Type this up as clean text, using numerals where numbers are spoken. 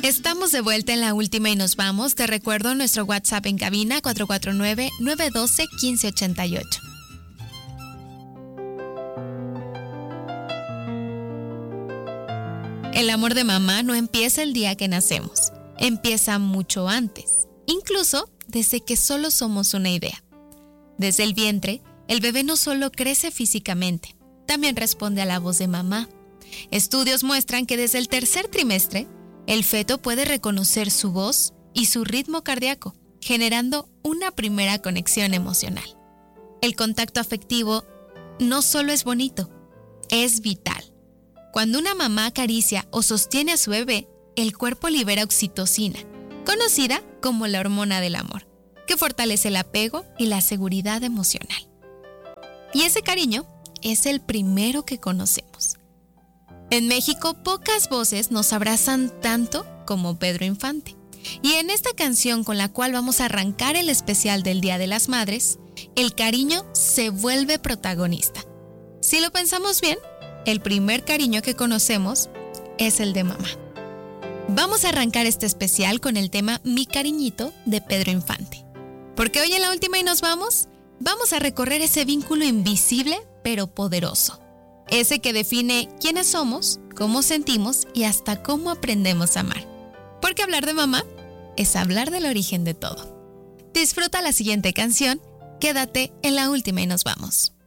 Estamos de vuelta en La Última y nos vamos. Te recuerdo nuestro WhatsApp en cabina 449-912-1588. El amor de mamá no empieza el día que nacemos. Empieza mucho antes, incluso desde que solo somos una idea. Desde el vientre, el bebé no solo crece físicamente, también responde a la voz de mamá. Estudios muestran que desde el tercer trimestre, el feto puede reconocer su voz y su ritmo cardíaco, generando una primera conexión emocional. El contacto afectivo no solo es bonito, es vital. Cuando una mamá acaricia o sostiene a su bebé, el cuerpo libera oxitocina, conocida como la hormona del amor, que fortalece el apego y la seguridad emocional. Y ese cariño es el primero que conocemos. En México, pocas voces nos abrazan tanto como Pedro Infante. Y en esta canción con la cual vamos a arrancar el especial del Día de las Madres, el cariño se vuelve protagonista. Si lo pensamos bien, el primer cariño que conocemos es el de mamá. Vamos a arrancar este especial con el tema Mi Cariñito de Pedro Infante. Porque hoy en La Última y nos vamos a recorrer ese vínculo invisible pero poderoso. Ese que define quiénes somos, cómo sentimos y hasta cómo aprendemos a amar. Porque hablar de mamá es hablar del origen de todo. Disfruta la siguiente canción. Quédate en La Última y nos vamos.